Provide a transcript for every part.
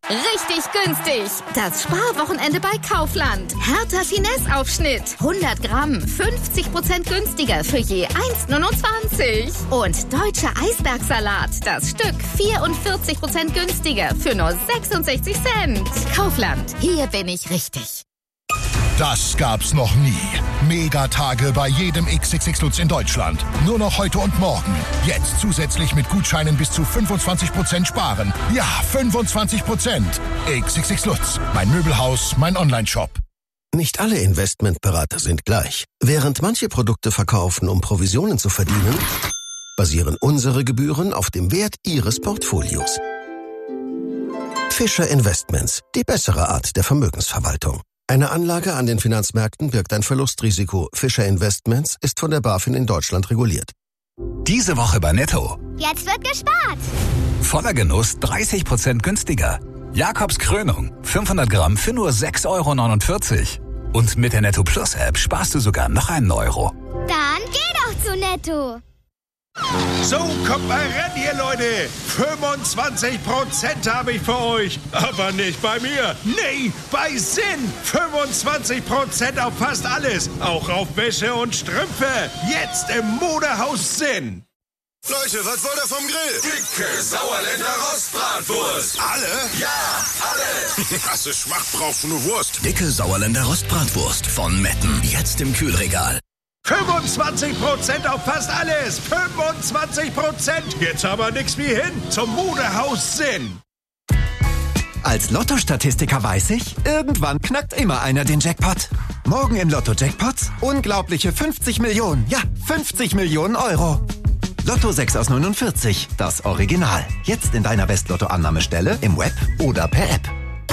Richtig günstig. Das Sparwochenende bei Kaufland. Hertha Finesse-Aufschnitt. 100 Gramm, 50% günstiger für je 1,29. Und deutscher Eisbergsalat. Das Stück 44% günstiger für nur 66 Cent. Kaufland. Hier bin ich richtig. Das gab's noch nie. Megatage bei jedem XXX Lutz in Deutschland. Nur noch heute und morgen. Jetzt zusätzlich mit Gutscheinen bis zu 25% sparen. Ja, 25%. XXX Lutz. Mein Möbelhaus, mein Onlineshop. Nicht alle Investmentberater sind gleich. Während manche Produkte verkaufen, um Provisionen zu verdienen, basieren unsere Gebühren auf dem Wert Ihres Portfolios. Fischer Investments. Die bessere Art der Vermögensverwaltung. Eine Anlage an den Finanzmärkten birgt ein Verlustrisiko. Fischer Investments ist von der BaFin in Deutschland reguliert. Diese Woche bei Netto. Jetzt wird gespart. Voller Genuss 30% günstiger. Jakobs Krönung 500 Gramm für nur 6,49 €. Und mit der Netto Plus App sparst du sogar noch einen Euro. Dann geh doch zu Netto. So, kommt mal ran hier, Leute. 25% habe ich für euch. Aber nicht bei mir. Nee, bei Sinn. 25% auf fast alles. Auch auf Wäsche und Strümpfe. Jetzt im Modehaus Sinn. Leute, was wollt ihr vom Grill? Dicke Sauerländer Rostbratwurst. Alle? Ja, alle. Krasse Schmack brauchst du nur Wurst. Dicke Sauerländer Rostbratwurst von Metten. Jetzt im Kühlregal. 25% auf fast alles. 25%. Jetzt aber nix wie hin zum Modehaus Sinn. Als Lotto-Statistiker weiß ich, irgendwann knackt immer einer den Jackpot. Morgen im Lotto-Jackpots unglaubliche 50 Millionen. Ja, 50 Millionen Euro. Lotto 6 aus 49, das Original. Jetzt in deiner West-Lotto-Annahmestelle, im Web oder per App.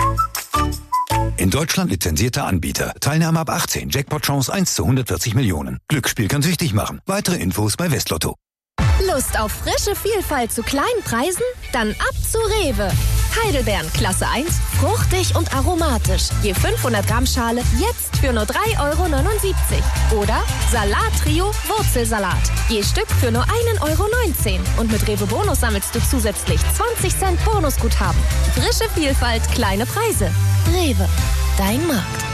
In Deutschland lizenzierter Anbieter. Teilnahme ab 18. Jackpot-Chance 1 zu 140 Millionen. Glücksspiel kann süchtig machen. Weitere Infos bei Westlotto. Lust auf frische Vielfalt zu kleinen Preisen? Dann ab zu Rewe. Heidelbeeren Klasse 1, fruchtig und aromatisch. Je 500 Gramm Schale jetzt für nur 3,79 €. Oder Salat-Trio Wurzelsalat. Je Stück für nur 1,19 €. Und mit Rewe Bonus sammelst du zusätzlich 20 Cent Bonusguthaben. Frische Vielfalt, kleine Preise. Rewe, dein Markt.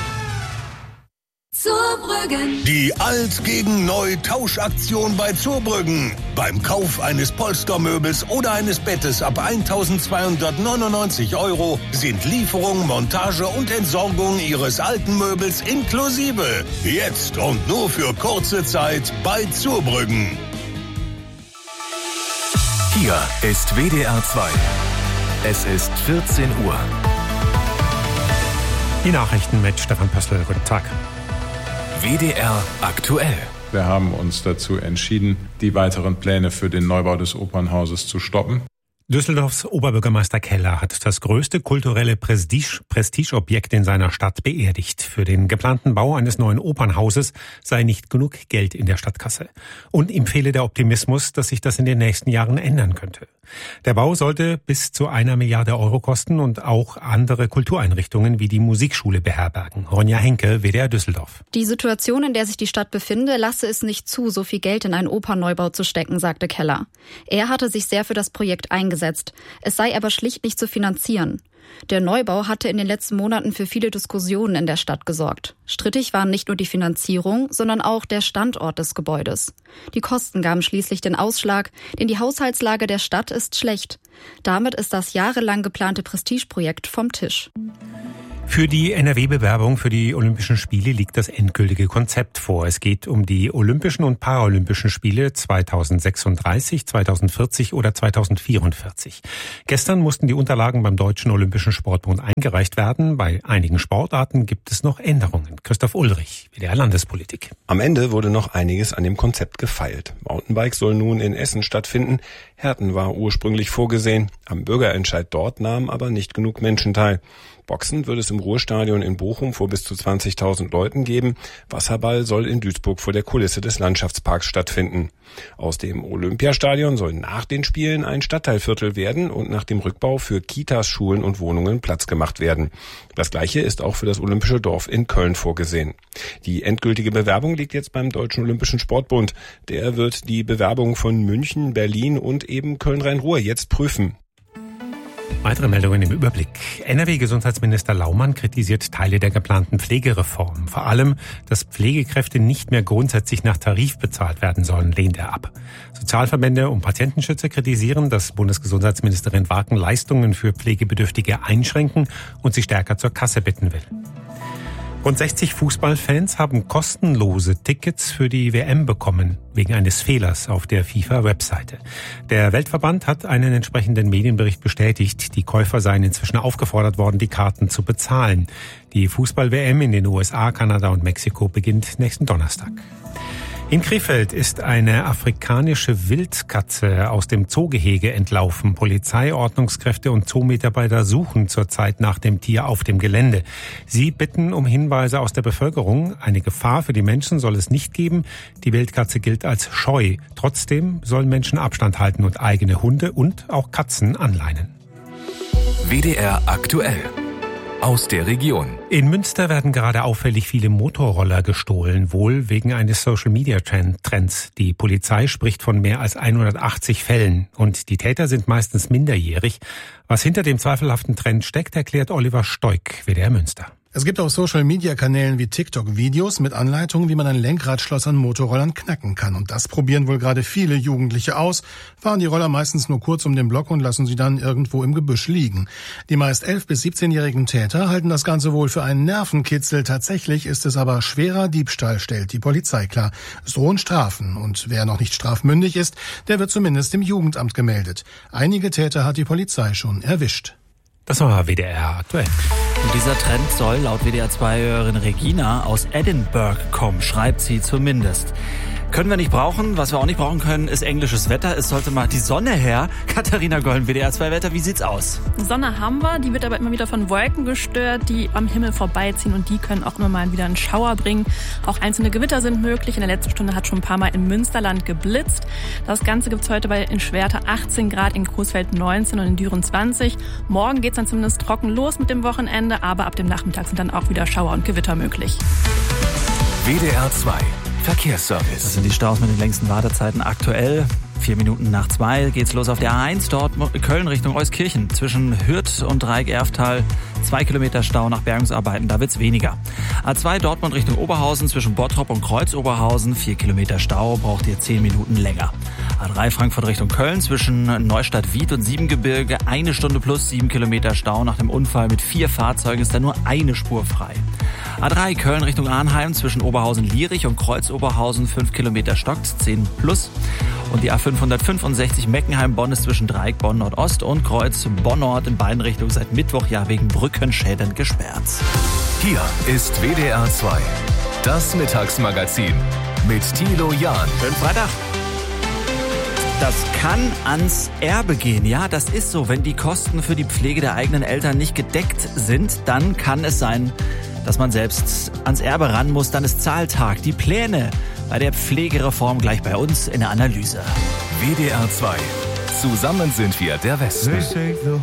Zurbrüggen. Die Alt gegen Neu Tauschaktion bei Zurbrüggen. Beim Kauf eines Polstermöbels oder eines Bettes ab 1.299 € sind Lieferung, Montage und Entsorgung Ihres alten Möbels inklusive. Jetzt und nur für kurze Zeit bei Zurbrüggen. Hier ist WDR 2. Es ist 14 Uhr. Die Nachrichten mit Stefan Pössl. Guten Tag. WDR aktuell. Wir haben uns dazu entschieden, die weiteren Pläne für den Neubau des Opernhauses zu stoppen. Düsseldorfs Oberbürgermeister Keller hat das größte kulturelle Prestigeobjekt in seiner Stadt beerdigt. Für den geplanten Bau eines neuen Opernhauses sei nicht genug Geld in der Stadtkasse. Und ihm fehle der Optimismus, dass sich das in den nächsten Jahren ändern könnte. Der Bau sollte bis zu 1 Milliarde € kosten und auch andere Kultureinrichtungen wie die Musikschule beherbergen. Ronja Henke, WDR Düsseldorf. Die Situation, in der sich die Stadt befinde, lasse es nicht zu, so viel Geld in einen Opernneubau zu stecken, sagte Keller. Er hatte sich sehr für das Projekt eingesetzt. Es sei aber schlicht nicht zu finanzieren. Der Neubau hatte in den letzten Monaten für viele Diskussionen in der Stadt gesorgt. Strittig waren nicht nur die Finanzierung, sondern auch der Standort des Gebäudes. Die Kosten gaben schließlich den Ausschlag, denn die Haushaltslage der Stadt ist schlecht. Damit ist das jahrelang geplante Prestigeprojekt vom Tisch. Für die NRW-Bewerbung für die Olympischen Spiele liegt das endgültige Konzept vor. Es geht um die Olympischen und Paralympischen Spiele 2036, 2040 oder 2044. Gestern mussten die Unterlagen beim Deutschen Olympischen Sportbund eingereicht werden. Bei einigen Sportarten gibt es noch Änderungen. Christoph Ulrich, WDR Landespolitik. Am Ende wurde noch einiges an dem Konzept gefeilt. Mountainbike soll nun in Essen stattfinden. Herten war ursprünglich vorgesehen. Am Bürgerentscheid dort nahmen aber nicht genug Menschen teil. Boxen wird es im Ruhrstadion in Bochum vor bis zu 20.000 Leuten geben. Wasserball soll in Duisburg vor der Kulisse des Landschaftsparks stattfinden. Aus dem Olympiastadion soll nach den Spielen ein Stadtteilviertel werden und nach dem Rückbau für Kitas, Schulen und Wohnungen Platz gemacht werden. Das Gleiche ist auch für das Olympische Dorf in Köln vorgesehen. Die endgültige Bewerbung liegt jetzt beim Deutschen Olympischen Sportbund. Der wird die Bewerbung von München, Berlin und eben Köln-Rhein-Ruhr jetzt prüfen. Weitere Meldungen im Überblick. NRW-Gesundheitsminister Laumann kritisiert Teile der geplanten Pflegereform. Vor allem, dass Pflegekräfte nicht mehr grundsätzlich nach Tarif bezahlt werden sollen, lehnt er ab. Sozialverbände und Patientenschützer kritisieren, dass Bundesgesundheitsministerin Waken Leistungen für Pflegebedürftige einschränken und sie stärker zur Kasse bitten will. Rund 60 Fußballfans haben kostenlose Tickets für die WM bekommen, wegen eines Fehlers auf der FIFA-Webseite. Der Weltverband hat einen entsprechenden Medienbericht bestätigt. Die Käufer seien inzwischen aufgefordert worden, die Karten zu bezahlen. Die Fußball-WM in den USA, Kanada und Mexiko beginnt nächsten Donnerstag. In Krefeld ist eine afrikanische Wildkatze aus dem Zoogehege entlaufen. Polizei, Ordnungskräfte und Zoomitarbeiter suchen zurzeit nach dem Tier auf dem Gelände. Sie bitten um Hinweise aus der Bevölkerung. Eine Gefahr für die Menschen soll es nicht geben. Die Wildkatze gilt als scheu. Trotzdem sollen Menschen Abstand halten und eigene Hunde und auch Katzen anleinen. WDR aktuell. Aus der Region. In Münster werden gerade auffällig viele Motorroller gestohlen, wohl wegen eines Social-Media-Trends. Die Polizei spricht von mehr als 180 Fällen und die Täter sind meistens minderjährig. Was hinter dem zweifelhaften Trend steckt, erklärt Oliver Stoik, WDR Münster. Es gibt auf Social-Media-Kanälen wie TikTok Videos mit Anleitungen, wie man ein Lenkradschloss an Motorrollern knacken kann. Und das probieren wohl gerade viele Jugendliche aus, fahren die Roller meistens nur kurz um den Block und lassen sie dann irgendwo im Gebüsch liegen. Die meist 11- bis 17-jährigen Täter halten das Ganze wohl für einen Nervenkitzel. Tatsächlich ist es aber schwerer Diebstahl, stellt die Polizei klar. Es drohen Strafen und wer noch nicht strafmündig ist, der wird zumindest im Jugendamt gemeldet. Einige Täter hat die Polizei schon erwischt. Das war WDR aktuell. Und dieser Trend soll laut WDR-2-Hörerin Regina aus Edinburgh kommen, schreibt sie zumindest. Können wir nicht brauchen. Was wir auch nicht brauchen können, ist englisches Wetter. Es sollte mal die Sonne her. Katharina Gollen, WDR-2-Wetter, wie sieht's aus? Sonne haben wir, die wird aber immer wieder von Wolken gestört, die am Himmel vorbeiziehen und die können auch immer mal wieder einen Schauer bringen. Auch einzelne Gewitter sind möglich. In der letzten Stunde hat schon ein paar Mal im Münsterland geblitzt. Das Ganze gibt's heute in Schwerte 18 Grad, in Coesfeld 19 und in Düren 20. Morgen geht's dann zumindest trocken los mit dem Wochenende, aber ab dem Nachmittag sind dann auch wieder Schauer und Gewitter möglich. WDR 2 Verkehrsservice. Das sind die Staus mit den längsten Wartezeiten aktuell. 4 Minuten nach 2 geht's los auf der A1, dort Köln Richtung Euskirchen. Zwischen Hürth und Dreieck-Erftal 2 Kilometer Stau nach Bergungsarbeiten, da wird's weniger. A2 Dortmund Richtung Oberhausen, zwischen Bottrop und Kreuz-Oberhausen 4 Kilometer Stau, braucht ihr 10 Minuten länger. A3 Frankfurt Richtung Köln, zwischen Neustadt-Wied und Siebengebirge 1 Stunde plus 7 Kilometer Stau. Nach dem Unfall mit 4 Fahrzeugen ist da nur eine Spur frei. A3 Köln Richtung Arnheim, zwischen Oberhausen-Lierich und Kreuz-Oberhausen 5 Kilometer stockt, 10 plus. Und die A565 Meckenheim-Bonn ist zwischen Dreieck Bonn-Nordost und Kreuz Bonn-Nord in beiden Richtungen seit Mittwoch wegen Brückenschäden gesperrt. Hier ist WDR 2, das Mittagsmagazin mit Thilo Jahn. Schönen Freitag. Das kann ans Erbe gehen. Ja, das ist so. Wenn die Kosten für die Pflege der eigenen Eltern nicht gedeckt sind, dann kann es sein, dass man selbst ans Erbe ran muss. Dann ist Zahltag. Die Pläne bei der Pflegereform gleich bei uns in der Analyse. WDR 2. Zusammen sind wir der Westen.